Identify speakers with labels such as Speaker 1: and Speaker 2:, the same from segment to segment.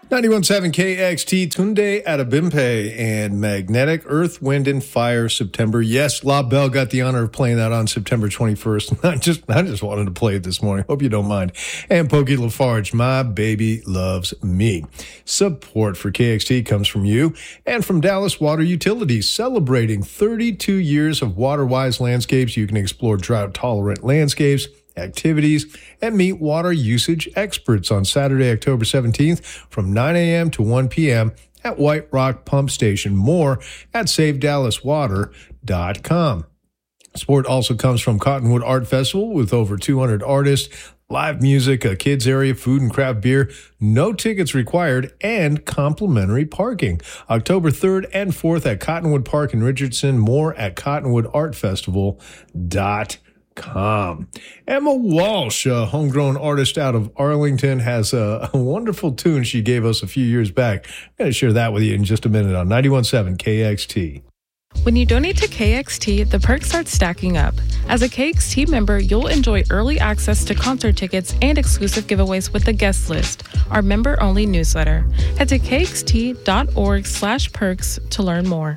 Speaker 1: 91.7 KXT, Tunde Adebimpe, and Magnetic Earth, Wind, and Fire, September. Yes, La Belle got the honor of playing that on September 21st. I just wanted to play it this morning. Hope you don't mind. And Pokey Lafarge, My Baby Loves Me. Support for KXT comes from you and from Dallas Water Utilities, celebrating 32 years of water-wise landscapes. You can explore drought-tolerant landscapes, activities, and meet water usage experts on Saturday, October 17th from 9 a.m. to 1 p.m. at White Rock Pump Station. More at SaveDallasWater.com. Support also comes from Cottonwood Art Festival with over 200 artists, live music, a kids area, food and craft beer, no tickets required, and complimentary parking. October 3rd and 4th at Cottonwood Park in Richardson. More at CottonwoodArtFestival.com. Emma Walsh, a homegrown artist out of Arlington, has a wonderful tune she gave us a few years back. I'm going to share that with you in just a minute on 91.7 KXT.
Speaker 2: When you donate to KXT, the perks start stacking up. As a KXT member, you'll enjoy early access to concert tickets and exclusive giveaways with the guest list, our member-only newsletter. Head to kxt.org/perks to learn more.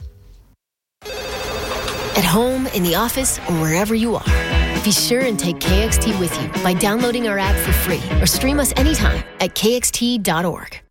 Speaker 3: At home, in the office, or wherever you are, be sure and take KXT with you by downloading our app for free or stream us anytime at kxt.org.